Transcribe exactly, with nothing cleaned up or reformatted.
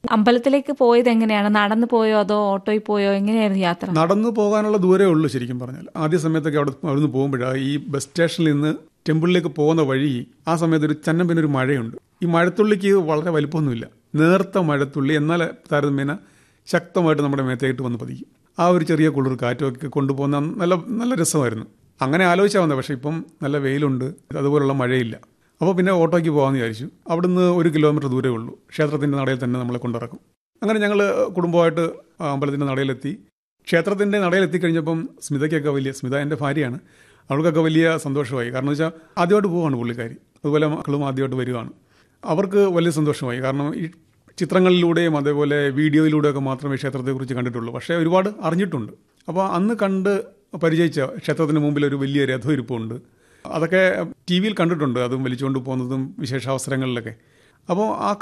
അമ്പലത്തിലേക്ക് പോയത് എങ്ങനെയാണ്? നടന്നു പോയോ അതോ ഓട്ടോയിൽ പോയോ? എങ്ങനെയായിരുന്നു യാത്ര? നടന്നു പോകാനുള്ള ദൂരമേ ഉള്ളൂ ശരിക്കും പറഞ്ഞാൽ. ആദ്യ സമയത്തൊക്കെ അവിടെ അവിടുന്ന് പോകുമ്പോഴാണ് ഈ ബസ് സ്റ്റേഷനിൽ നിന്ന് ടെമ്പിളിലേക്ക് പോകുന്ന വഴി ആ സമയത്ത് ഒരു ചന്നം പിന്നെ ഒരു മഴയുണ്ട്. ഈ മഴത്തുള്ളിക്ക് വളരെ വലിപ്പമൊന്നുമില്ല, നേർത്ത മഴത്തുള്ളി, എന്നാൽ താരതമ്യേന ശക്തമായിട്ട് നമ്മുടെ മേത്തേട്ട് വന്ന് പതിക്കും. ആ ഒരു ചെറിയ കുളിർ കാറ്റുമൊക്കെ കൊണ്ടുപോകുന്ന നല്ല നല്ല രസമായിരുന്നു. അങ്ങനെ ആലോചിച്ചാൽ വന്നത്. പക്ഷേ ഇപ്പം നല്ല വെയിലുണ്ട്, അതുപോലുള്ള മഴയില്ല. അപ്പോൾ പിന്നെ ഓട്ടോയ്ക്ക് പോകാമെന്ന് വിചാരിച്ചു. അവിടുന്ന് ഒരു കിലോമീറ്റർ ദൂരമേ ഉള്ളൂ. ക്ഷേത്രത്തിൻ്റെ നടയിൽ തന്നെ നമ്മളെ കൊണ്ടിറക്കും. അങ്ങനെ ഞങ്ങൾ കുടുംബമായിട്ട് അമ്പലത്തിൻ്റെ നടയിലെത്തി. ക്ഷേത്രത്തിൻ്റെ നടയിലെത്തിക്കഴിഞ്ഞപ്പം സ്മിതയ്ക്കൊക്കെ വലിയ, സ്മിത എൻ്റെ ഭാര്യയാണ്, അവൾക്കൊക്കെ വലിയ സന്തോഷമായി. കാരണം വെച്ചാൽ ആദ്യമായിട്ട് പോവുകയാണ് പുള്ളിക്കാരി, അതുപോലെ മക്കളും ആദ്യമായിട്ട് വരികയാണ്. അവർക്ക് വലിയ സന്തോഷമായി. കാരണം ഈ ചിത്രങ്ങളിലൂടെയും അതേപോലെ വീഡിയോയിലൂടെയൊക്കെ മാത്രമേ ക്ഷേത്രത്തെക്കുറിച്ച് കണ്ടിട്ടുള്ളൂ, പക്ഷേ ഒരുപാട് അറിഞ്ഞിട്ടുണ്ട്. അപ്പോൾ അന്ന് കണ്ട് പരിചയിച്ച ക്ഷേത്രത്തിന് മുമ്പിൽ ഒരു വലിയ രഥം ഇരിപ്പുണ്ട്. അതൊക്കെ ടി വിയിൽ കണ്ടിട്ടുണ്ട്, അതും വലിച്ചുകൊണ്ട് പോകുന്നതും വിശേഷാവസരങ്ങളിലൊക്കെ. അപ്പോൾ ആ